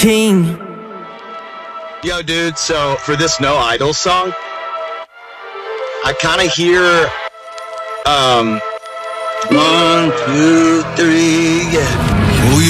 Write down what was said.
king. Yo, dude, so for this No Idol song, I kind of hear, 1, 2, 3, yeah.